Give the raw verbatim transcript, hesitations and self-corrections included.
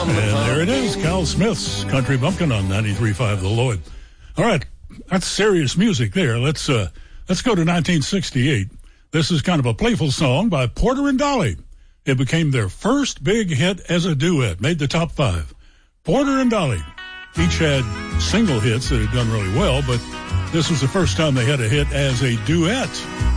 from the And there it is, Cal Smith's Country Bumpkin on ninety-three point five The Lloyd. All right, that's serious music there. Let's uh, let's go to nineteen sixty-eight. This is kind of a playful song by Porter and Dolly. It became their first big hit as a duet, made the top five. Porter and Dolly each had single hits that had done really well, but this was the first time they had a hit as a duet.